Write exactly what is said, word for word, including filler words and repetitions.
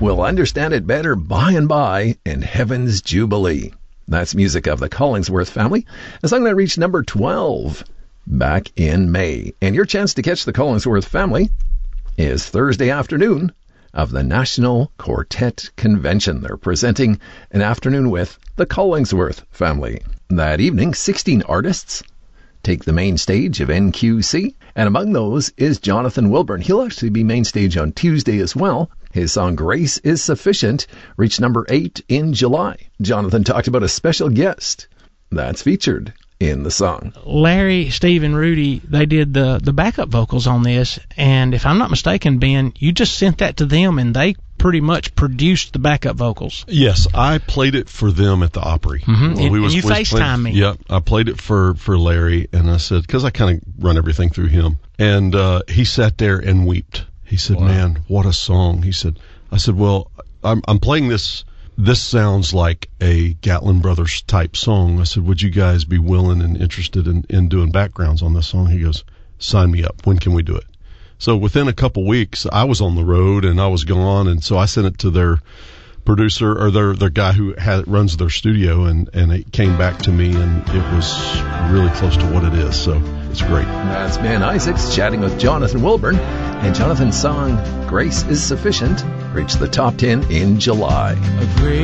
We'll understand it better by and by in Heaven's Jubilee. That's music of the Collingsworth family, a song that reached number twelve back in May. And your chance to catch the Collingsworth family is Thursday afternoon of the National Quartet Convention. They're presenting an afternoon with the Collingsworth family. That evening, sixteen artists take the main stage of N Q C, and among those is Jonathan Wilburn. He'll actually be main stage on Tuesday as well. His song Grace is Sufficient reached number eight in July. Jonathan talked about a special guest that's featured in the song. Larry, Steve, and Rudy, they did the, the backup vocals on this, and if I'm not mistaken, Ben, you just sent that to them, and they pretty much produced the backup vocals. Yes, I played it for them at the Opry. Mm-hmm. And, we was, and you was FaceTime me. Yep, I played it for, for Larry, and I said, because I kind of run everything through him, and uh, he sat there and wept. He said, wow. Man, what a song. He said, I said, well, I'm, I'm playing this. This sounds like a Gatlin Brothers type song. I said, would you guys be willing and interested in, in doing backgrounds on this song? He goes, sign me up. When can we do it? So within a couple weeks, I was on the road and I was gone. And so I sent it to their producer or their, their guy who has, runs their studio, and, and it came back to me, and it was really close to what it is. So it's great. That's Ben Isaacs chatting with Jonathan Wilburn, and Jonathan's song Grace is Sufficient reached the top ten in July.